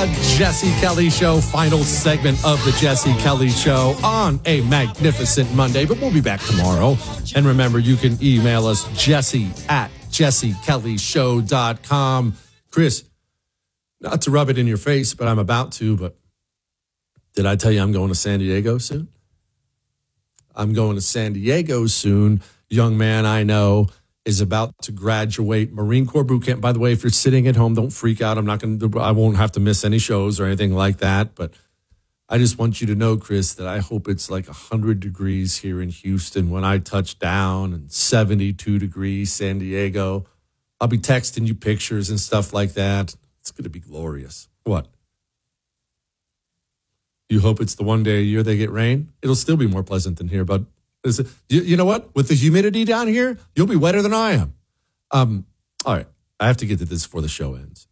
The Jesse Kelly Show, final segment of the Jesse Kelly Show on a magnificent Monday, but we'll be back tomorrow. And remember, you can email us, jesse@jessekellyshow.com. Chris, not to rub it in your face, but I'm about to, but did I tell you I'm going to San Diego soon? I'm going to San Diego soon. Young man I know is about to graduate Marine Corps boot camp. By the way, if you're sitting at home, don't freak out. I won't have to miss any shows or anything like that. But I just want you to know, Chris, that I hope it's like 100 degrees here in Houston when I touch down and 72 degrees San Diego. I'll be texting you pictures and stuff like that. It's going to be glorious. What? You hope it's the one day a year they get rain? It'll still be more pleasant than here, but you know what? With the humidity down here, you'll be wetter than I am. All right. I have to get to this before the show ends.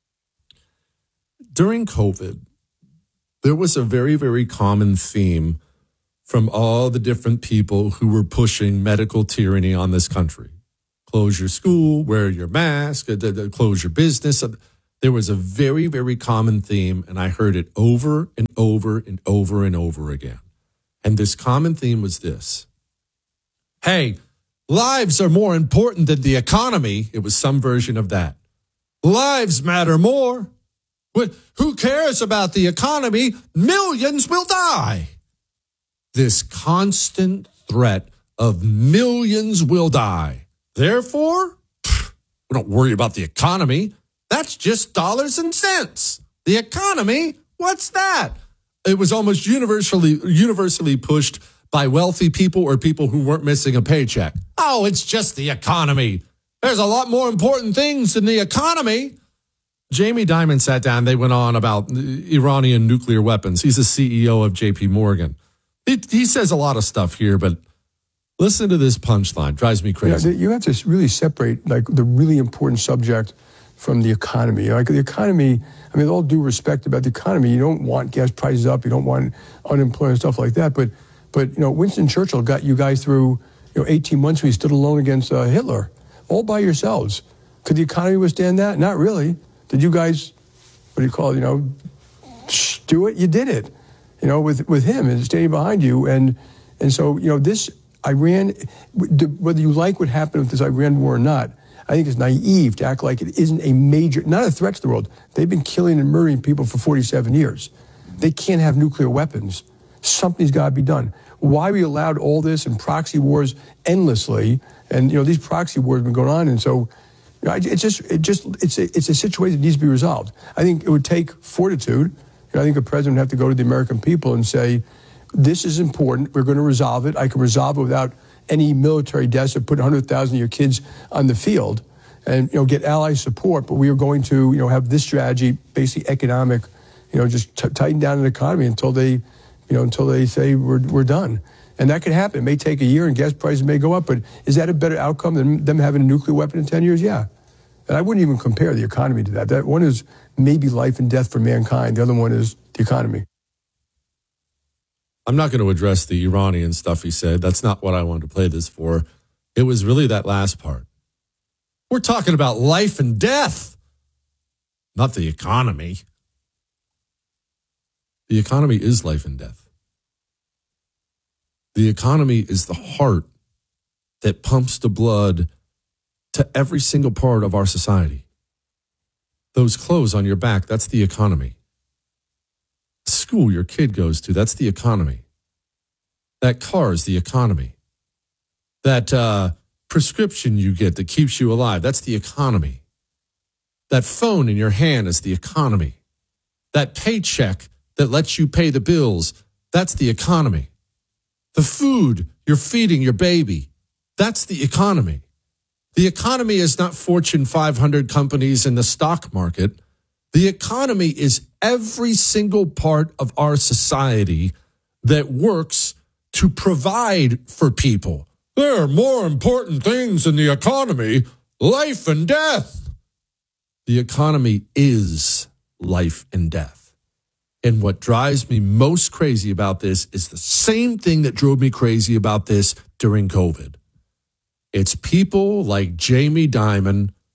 During COVID, there was a very, very common theme from all the different people who were pushing medical tyranny on this country. Close your school, wear your mask, close your business. There was a very, very common theme, and I heard it over and over and over and over again. And this common theme was this. Hey, lives are more important than the economy. It was some version of that. Lives matter more. Who cares about the economy? Millions will die. This constant threat of millions will die. Therefore, we don't worry about the economy. That's just dollars and cents. The economy, what's that? It was almost universally pushed by wealthy people or people who weren't missing a paycheck. Oh, it's just the economy. There's a lot more important things than the economy. Jamie Dimon sat down. They went on about Iranian nuclear weapons. He's the CEO of JP Morgan. He says a lot of stuff here, but listen to this punchline. Drives me crazy. You have to really separate like the really important subject from the economy. Like the economy, I mean, with all due respect about the economy, you don't want gas prices up, you don't want unemployment, stuff like that. But Winston Churchill got you guys through 18 months when he stood alone against Hitler, all by yourselves. Could the economy withstand that? Not really. Did you guys, what do you call it, do it? You did it, with him and standing behind you. And so, this Iran, whether you like what happened with this Iran war or not, I think it's naive to act like it isn't not a threat to the world. They've been killing and murdering people for 47 years. They can't have nuclear weapons. Something's got to be done. Why we allowed all this and proxy wars endlessly, and these proxy wars have been going on, and so it's a situation that needs to be resolved. I think it would take fortitude. I think the president would have to go to the American people and say, this is important. We're going to resolve it. I can resolve it without any military deaths or put 100,000 of your kids on the field and, get ally support. But we are going to, have this strategy, basically economic, just tighten down the economy until they say we're done. And that could happen. It may take a year and gas prices may go up. But is that a better outcome than them having a nuclear weapon in 10 years? Yeah. And I wouldn't even compare the economy to that. That one is maybe life and death for mankind. The other one is the economy. I'm not going to address the Iranian stuff he said. That's not what I wanted to play this for. It was really that last part. We're talking about life and death, not the economy. The economy is life and death. The economy is the heart that pumps the blood to every single part of our society. Those clothes on your back, that's the economy. School your kid goes to, that's the economy. That car is the economy. That prescription you get that keeps you alive, that's the economy. That phone in your hand is the economy. That paycheck that lets you pay the bills, that's the economy. The food you're feeding your baby, that's the economy. The economy is not Fortune 500 companies in the stock market. The economy is every single part of our society that works to provide for people. There are more important things in the economy, life and death. The economy is life and death. And what drives me most crazy about this is the same thing that drove me crazy about this during COVID. It's people like Jamie Dimon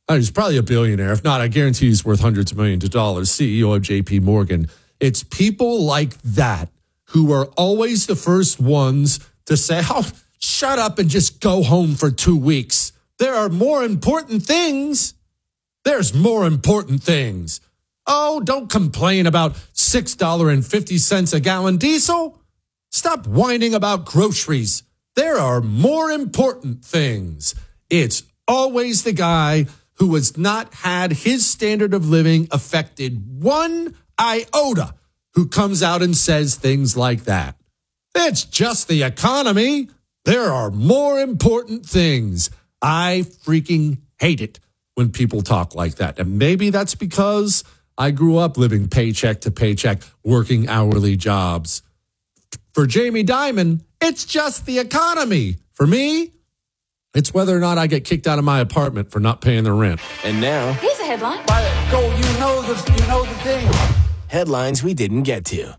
He's probably a billionaire. If not, I guarantee he's worth hundreds of millions of dollars, CEO of JP Morgan. It's people like that who are always the first ones to say, oh, shut up and just go home for 2 weeks. There are more important things. There's more important things. Oh, don't complain about $6.50 a gallon diesel. Stop whining about groceries. There are more important things. It's always the guy who has not had his standard of living affected one iota who comes out and says things like that. It's just the economy. There are more important things. I freaking hate it when people talk like that. And maybe that's because I grew up living paycheck to paycheck, working hourly jobs. For Jamie Dimon, it's just the economy. For me, it's whether or not I get kicked out of my apartment for not paying the rent. And now, here's a headline. Go, you know the thing. Headlines we didn't get to.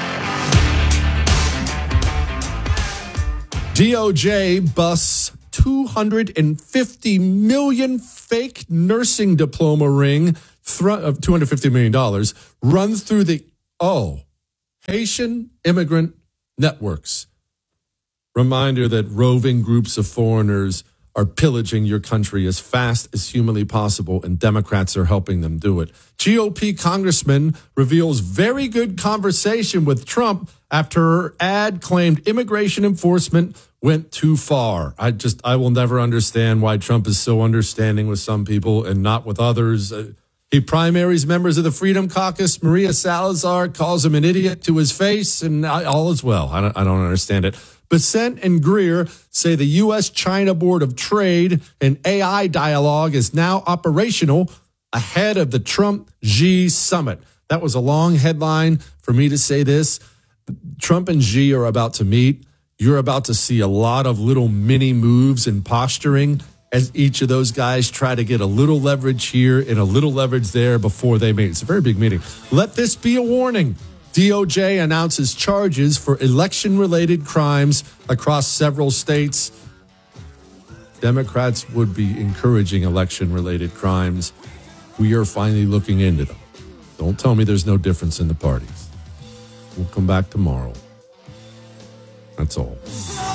DOJ busts 250 million fake nursing diploma ring of $250 million run through the Haitian immigrant networks. Reminder that roving groups of foreigners are pillaging your country as fast as humanly possible, and Democrats are helping them do it. GOP congressman reveals very good conversation with Trump after her ad claimed immigration enforcement went too far. I will never understand why Trump is so understanding with some people and not with others. He primaries members of the Freedom Caucus. Maria Salazar calls him an idiot to his face, and all is well. I don't understand it. Bessent and Greer say the U.S.-China Board of Trade and AI dialogue is now operational ahead of the Trump-Xi summit. That was a long headline for me to say this. Trump and Xi are about to meet. You're about to see a lot of little mini moves and posturing as each of those guys try to get a little leverage here and a little leverage there before they meet. It's a very big meeting. Let this be a warning. DOJ announces charges for election-related crimes across several states. Democrats would be encouraging election-related crimes. We are finally looking into them. Don't tell me there's no difference in the parties. We'll come back tomorrow. That's all.